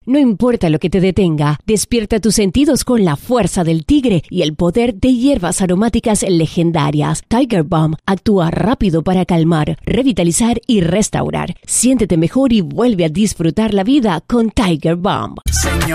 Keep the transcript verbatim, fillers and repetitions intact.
No importa lo que te detenga, despierta tus sentidos con la fuerza del tigre y el poder de hierbas aromáticas legendarias. Tiger Balm actúa rápido para calmar, revitalizar y restaurar. Siéntete mejor y vuelve a disfrutar la vida con Tiger Balm. Señor.